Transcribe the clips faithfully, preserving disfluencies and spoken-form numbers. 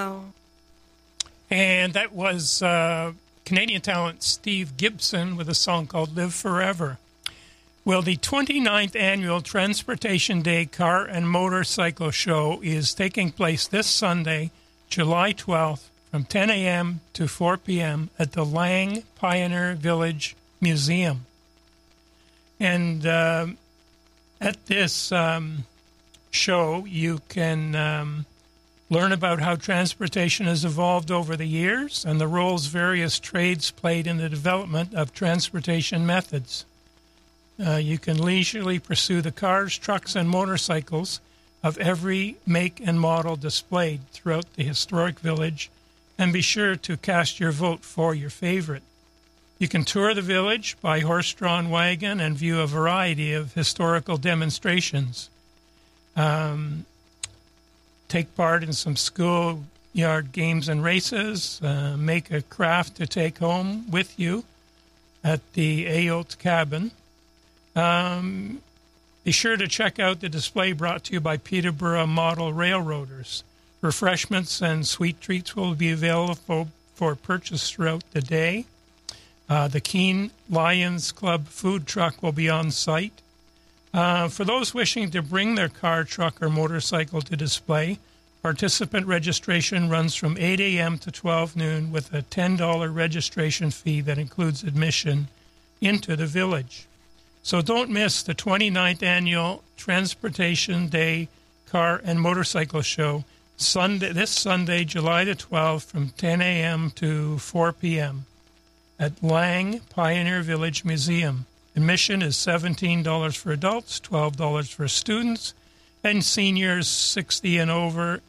And that was uh, Canadian talent Steve Gibson with a song called Live Forever. Well, the twenty-ninth Annual Transportation Day Car and Motorcycle Show is taking place this Sunday, July twelfth, from ten a.m. to four p.m. at the Lang Pioneer Village Museum. And uh, at this um, show, you can um, learn about how transportation has evolved over the years and the roles various trades played in the development of transportation methods. Uh, you can leisurely pursue the cars, trucks, and motorcycles of every make and model displayed throughout the historic village, and be sure to cast your vote for your favorite. You can tour the village by horse-drawn wagon and view a variety of historical demonstrations. Um, take part in some schoolyard games and races, uh, make a craft to take home with you at the Ayotte Cabin. Um, be sure to check out the display brought to you by Peterborough Model Railroaders. Refreshments and sweet treats will be available for, for purchase throughout the day. Uh, the Keene Lions Club food truck will be on site. Uh, for those wishing to bring their car, truck, or motorcycle to display, participant registration runs from eight a.m. to twelve noon with a ten dollars registration fee that includes admission into the village. So don't miss the twenty-ninth Annual Transportation Day Car and Motorcycle Show Sunday, this Sunday, July the twelfth, from ten a.m. to four p.m. at Lang Pioneer Village Museum. Admission is seventeen dollars for adults, twelve dollars for students, and seniors sixty and over.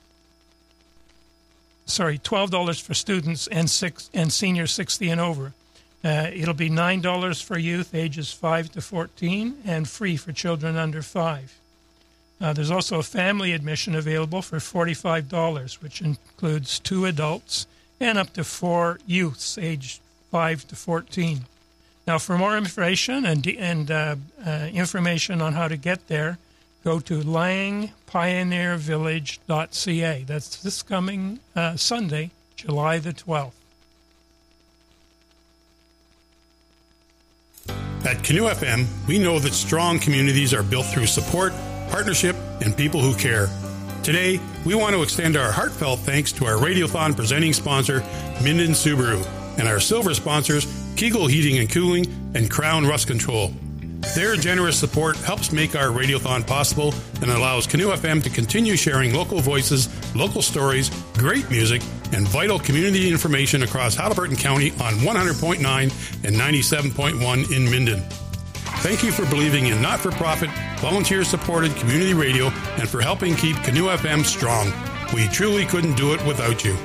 Sorry, twelve dollars for students and six and seniors sixty and over. Uh, it'll be nine dollars for youth ages five to fourteen and free for children under five. Uh, there's also a family admission available for forty-five dollars, which includes two adults and up to four youths aged five to fourteen. Now, for more information and, and uh, uh, information on how to get there, go to lang pioneer village dot c a. That's this coming uh, Sunday, July the twelfth. At Canoe F M, we know that strong communities are built through support, partnership, and people who care. Today, we want to extend our heartfelt thanks to our Radiothon presenting sponsor, Minden Subaru, and our silver sponsors, Kegel Heating and Cooling and Crown Rust Control. Their generous support helps make our Radiothon possible and allows Canoe F M to continue sharing local voices, local stories, great music, and vital community information across Haliburton County on one hundred point nine and ninety-seven point one in Minden. Thank you for believing in not-for-profit, volunteer-supported community radio and for helping keep Canoe F M strong. We truly couldn't do it without you.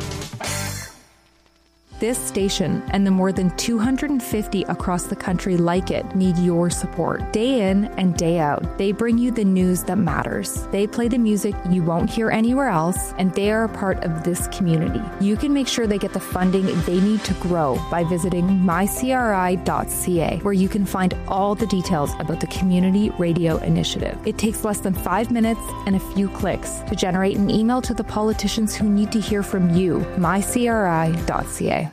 This station and the more than two hundred fifty across the country like it need your support. Day in and day out, they bring you the news that matters. They play the music you won't hear anywhere else, and they are a part of this community. You can make sure they get the funding they need to grow by visiting my c r i dot c a, where you can find all the details about the Community Radio Initiative. It takes less than five minutes and a few clicks to generate an email to the politicians who need to hear from you. my c r i dot c a.